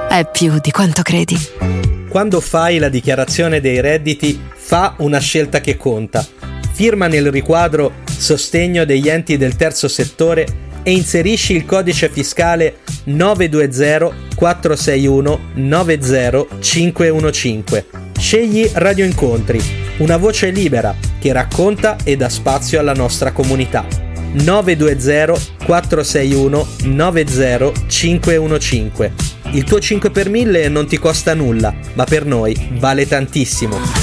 è più di quanto credi. Quando fai la dichiarazione dei redditi, fa una scelta che conta. Firma nel riquadro Sostegno degli enti del terzo settore e inserisci il codice fiscale 920 461 90515. Scegli Radio Incontri, una voce libera che racconta e dà spazio alla nostra comunità. 920 461 90515. Il tuo 5 per 1000 non ti costa nulla, ma per noi vale tantissimo.